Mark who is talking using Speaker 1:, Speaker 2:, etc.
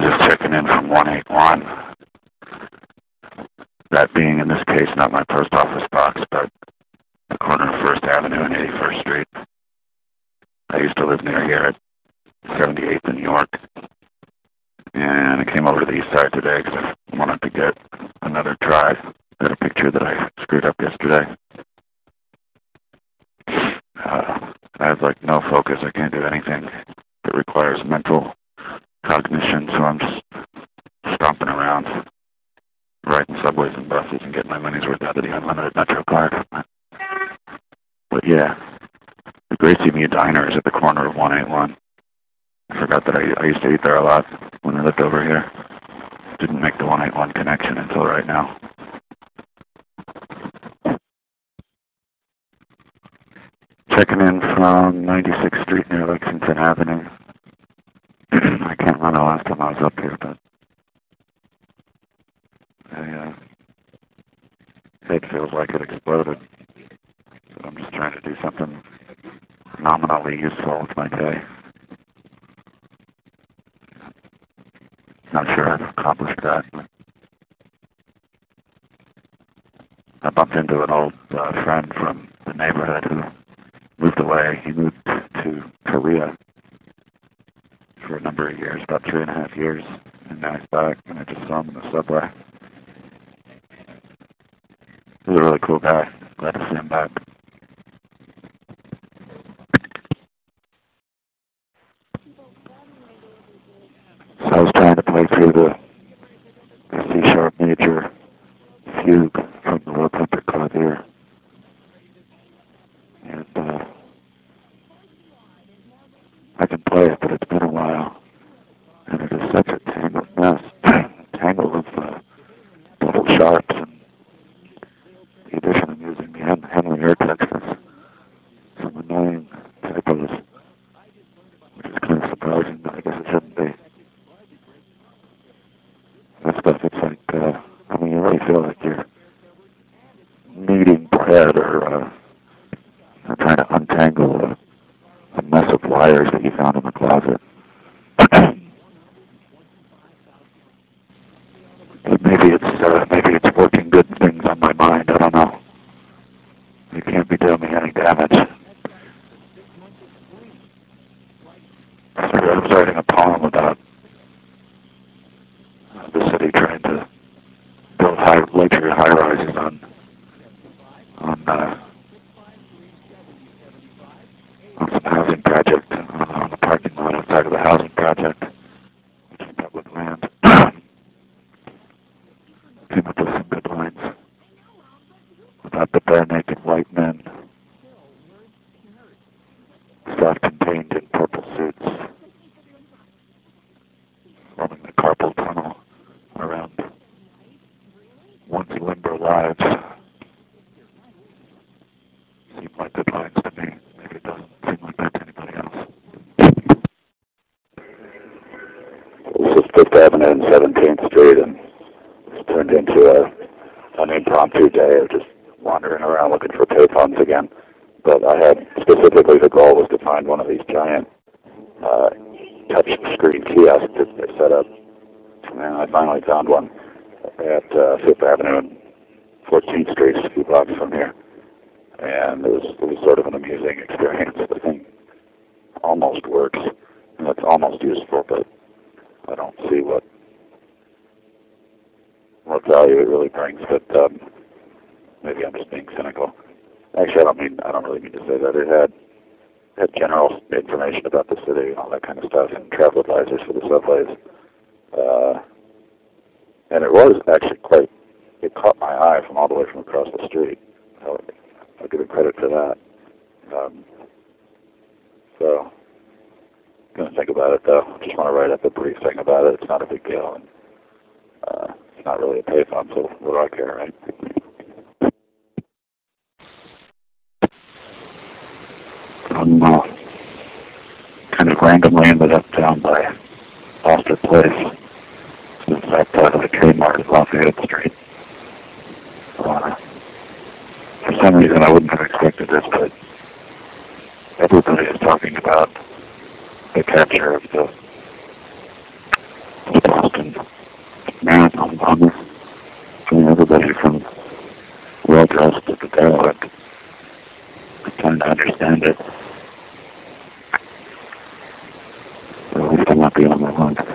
Speaker 1: just checking in from 181. That being, in this case, not my post office box, but the corner of 1st Avenue and 81st Street. I used to live near here at 78th in New York. And I came over to the east side today because I wanted to get another try at a picture that I screwed up yesterday. I have like no focus. I can't do anything that requires mental cognition, so I'm just stomping around, riding subways and buses and getting my money's worth out of the unlimited Metro card. But yeah, the Gracie Mew Diner is at the corner of 181. I forgot that I used to eat there a lot when I lived over here. Didn't make the 181 connection until right now. Checking in from 96th Street near Lexington Avenue. I can't remember the last time I was up here, but head feels like it exploded. So I'm just trying to do something nominally useful with my day. Not sure I've accomplished that. I bumped into an old friend from the neighborhood who moved away. He moved to Korea for a number of years, about 3.5 years, and now he's back, and I just saw him in the subway. He was a really cool guy. Glad to see him back. So I was trying to play through the C-sharp major fugue from the Low Tempered Clavier. And I can play it, but it's been a while. And it is such a tangled mess. Tangle of double sharps, and the addition of using the Henry Urtext with some annoying typos, which is kind of surprising, but I guess it shouldn't be. That stuff, it's like, you really feel like you're kneading bread or trying to untangle a mess of wires that you found in the closet. But maybe it's working good things on my mind. I don't know. It can't be doing me any damage. I was writing a poem about the city trying to build luxury high-rises on some housing project, on the parking lot outside of the housing project, which is public land. Came up with some good lines about the bare-naked white men, self-contained in purple suits, forming the carpal tunnel around once limber lives. Seem like good lines to me. Maybe it doesn't seem like that to anybody else. This is 5th Avenue and 17th Street, and it's turned into an impromptu day of just wandering around looking for payphones again. But I had specifically the goal was to find one of these giant touch screen kiosks that they set up. And I finally found one at 5th Avenue and 14th Street, a few blocks from here. And it was sort of an amusing experience. The thing almost works, and it's almost useful, but I don't see what value it really brings. But maybe I'm just being cynical. Actually, I don't really mean to say that. It had general information about the city and all that kind of stuff, and travel advisors for the subways. And it was actually it caught my eye from all the way from across the street. I'll give it credit for that. So, I'm going to think about it, though. I just want to write up a brief thing about it. It's not a big deal, and it's not really a payphone, so what do I care, right? I'm kind of randomly ended up down by Foster Place. It's that part of the Kmart at Lafayette Street. For some reason, I wouldn't have expected this, but everybody is talking about the capture of the
Speaker 2: payphones.